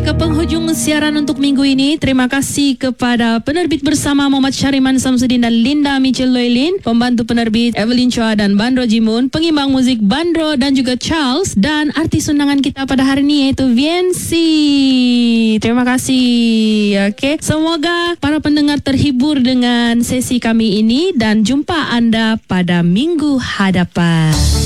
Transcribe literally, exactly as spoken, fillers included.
Ke penghujung siaran untuk minggu ini, terima kasih kepada penerbit bersama Muhammad Syariman Samsudin dan Linda Mitchell Loylin, pembantu penerbit Evelyn Chua dan Bandro Jimun, pengimbang muzik Bandro dan juga Charles, dan artis undangan kita pada hari ini iaitu Viensi. Terima kasih. Okey, semoga para pendengar terhibur dengan sesi kami ini dan jumpa anda pada minggu hadapan.